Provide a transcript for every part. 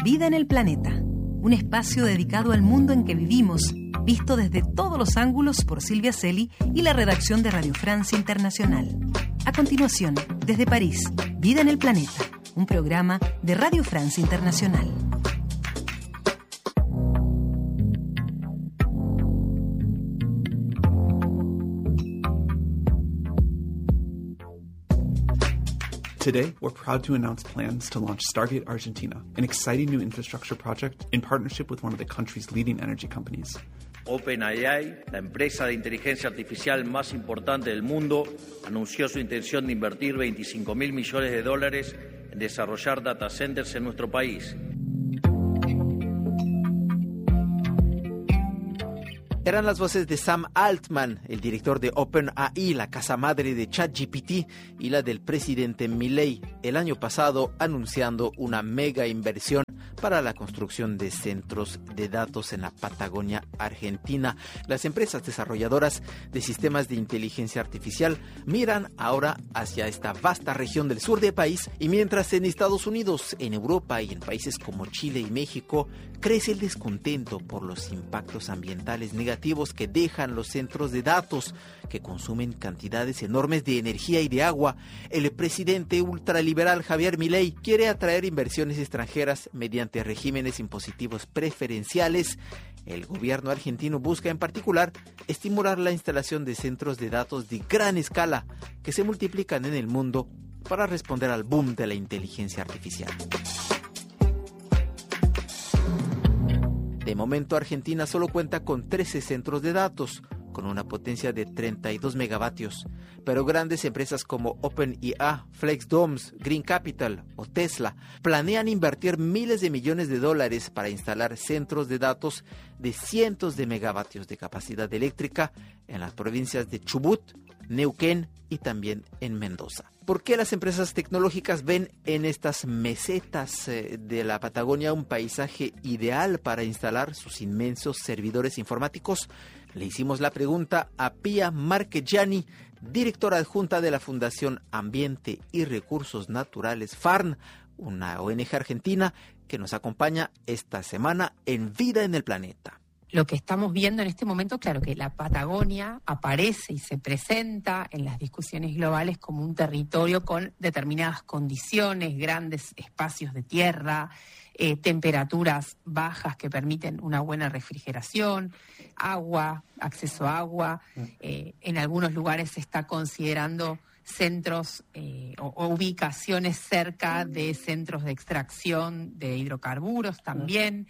Vida en el Planeta, un espacio dedicado al mundo en que vivimos, visto desde todos los ángulos por Silvia Celi y la redacción de Radio Francia Internacional. A continuación, desde París, Vida en el Planeta, un programa de Radio Francia Internacional. Today, we're proud to announce plans to launch Stargate Argentina, an exciting new infrastructure project in partnership with one of the country's leading energy companies. OpenAI, la empresa de inteligencia artificial más importante del mundo, anunció su intención de invertir $25.000 millones en desarrollar data centers en nuestro país. Eran las voces de Sam Altman, el director de OpenAI, la casa madre de ChatGPT, y la del presidente Milei, el año pasado anunciando una mega inversión para la construcción de centros de datos en la Patagonia Argentina. Las empresas desarrolladoras de sistemas de inteligencia artificial miran ahora hacia esta vasta región del sur del país, y mientras en Estados Unidos, en Europa y en países como Chile y México crece el descontento por los impactos ambientales negativos que dejan los centros de datos, que consumen cantidades enormes de energía y de agua, el presidente ultraliberal Javier Milei quiere atraer inversiones extranjeras mediante regímenes impositivos preferenciales. El gobierno argentino busca en particular estimular la instalación de centros de datos de gran escala que se multiplican en el mundo para responder al boom de la inteligencia artificial. De momento, Argentina solo cuenta con 13 centros de datos, con una potencia de 32 megavatios. Pero grandes empresas como OpenAI, FlexDomes, Green Capital o Tesla planean invertir miles de millones de dólares para instalar centros de datos de cientos de megavatios de capacidad eléctrica en las provincias de Chubut, Neuquén y también en Mendoza. ¿Por qué las empresas tecnológicas ven en estas mesetas de la Patagonia un paisaje ideal para instalar sus inmensos servidores informáticos? Le hicimos la pregunta a Pia Marchegiani, directora adjunta de la Fundación Ambiente y Recursos Naturales FARN, una ONG argentina que nos acompaña esta semana en Vida en el Planeta. Lo que estamos viendo en este momento, claro que la Patagonia aparece y se presenta en las discusiones globales como un territorio con determinadas condiciones, grandes espacios de tierra, temperaturas bajas que permiten una buena refrigeración, agua, acceso a agua. En algunos lugares se está considerando centros o ubicaciones cerca de centros de extracción de hidrocarburos también.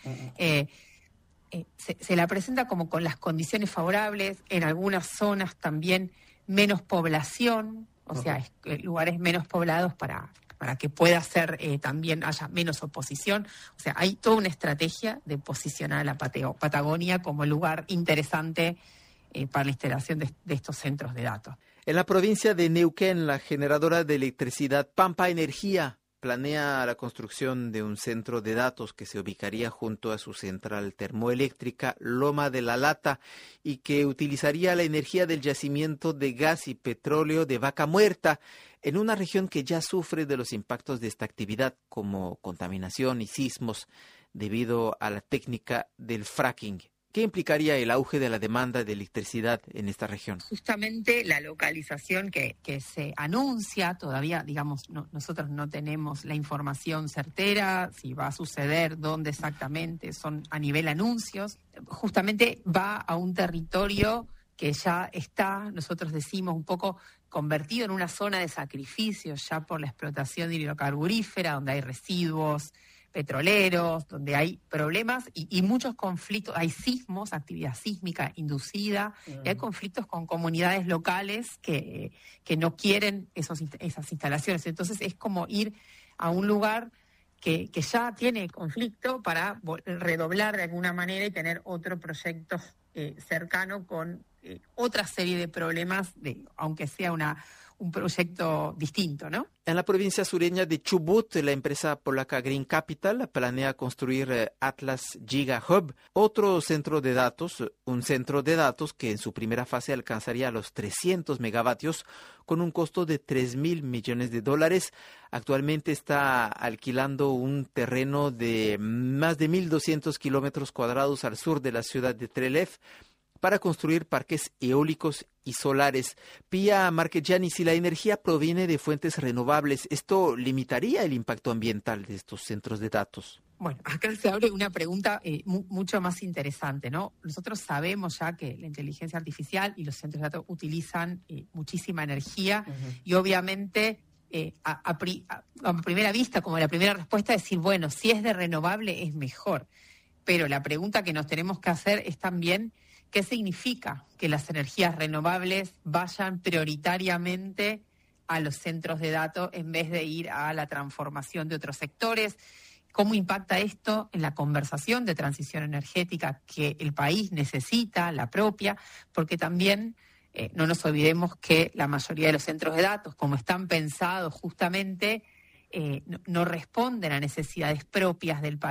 Se la presenta como con las condiciones favorables, en algunas zonas también menos población, o sea, lugares menos poblados para que pueda ser también haya menos oposición. O sea, hay toda una estrategia de posicionar a la Patagonia como lugar interesante para la instalación de estos centros de datos. En la provincia de Neuquén, la generadora de electricidad Pampa Energía planea la construcción de un centro de datos que se ubicaría junto a su central termoeléctrica Loma de la Lata y que utilizaría la energía del yacimiento de gas y petróleo de Vaca Muerta en una región que ya sufre de los impactos de esta actividad como contaminación y sismos debido a la técnica del fracking. ¿Qué implicaría el auge de la demanda de electricidad en esta región? Justamente la localización que se anuncia, todavía, digamos, nosotros no tenemos la información certera, si va a suceder, dónde exactamente, son a nivel anuncios. Justamente va a un territorio que ya está, nosotros decimos, un poco convertido en una zona de sacrificio ya por la explotación hidrocarburífera, donde hay residuos petroleros, donde hay problemas y muchos conflictos, hay sismos, actividad sísmica inducida, y hay conflictos con comunidades locales que no quieren esas instalaciones. Entonces es como ir a un lugar que ya tiene conflicto para redoblar de alguna manera y tener otro proyecto cercano con otra serie de problemas, aunque sea un proyecto distinto, ¿no? En la provincia sureña de Chubut, la empresa polaca Green Capital planea construir Atlas Giga Hub, otro centro de datos, un centro de datos que en su primera fase alcanzaría los 300 megavatios con un costo de $3,000 millones. Actualmente está alquilando un terreno de más de 1.200 kilómetros cuadrados al sur de la ciudad de Trelew para construir parques eólicos y solares. Pia Marchegiani, si la energía proviene de fuentes renovables, ¿esto limitaría el impacto ambiental de estos centros de datos? Bueno, acá se abre una pregunta mucho más interesante, ¿no? Nosotros sabemos ya que la inteligencia artificial y los centros de datos utilizan muchísima energía y obviamente a primera vista, como la primera respuesta, decir, bueno, si es de renovable es mejor. Pero la pregunta que nos tenemos que hacer es también ¿qué significa que las energías renovables vayan prioritariamente a los centros de datos en vez de ir a la transformación de otros sectores? ¿Cómo impacta esto en la conversación de transición energética que el país necesita, la propia? Porque también no nos olvidemos que la mayoría de los centros de datos, como están pensados justamente, no responden a necesidades propias del país.